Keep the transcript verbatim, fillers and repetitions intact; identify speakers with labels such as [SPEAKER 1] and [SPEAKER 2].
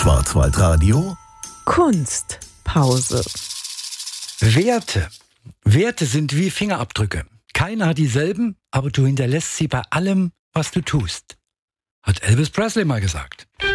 [SPEAKER 1] Schwarzwaldradio
[SPEAKER 2] Kunstpause.
[SPEAKER 3] Werte. Werte sind wie Fingerabdrücke. Keiner hat dieselben, aber du hinterlässt sie bei allem, was du tust. Hat Elvis Presley mal gesagt.